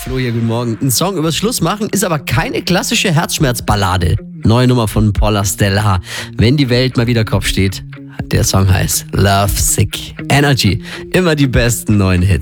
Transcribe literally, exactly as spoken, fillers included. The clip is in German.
Flo hier, guten Morgen. Ein Song übers Schluss machen ist aber keine klassische Herzschmerzballade. Neue Nummer von Paula Stella. Wenn die Welt mal wieder Kopf steht. Der Song heißt Love Sick Energy. Immer die besten neuen Hits.